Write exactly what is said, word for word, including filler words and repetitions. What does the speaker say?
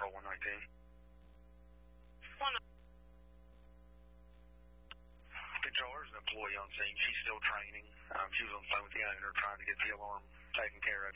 Patrol one nineteen. One. Patrol, there's an employee on scene. She's still training. Um, she was on the phone with the owner trying to get the alarm taken care of.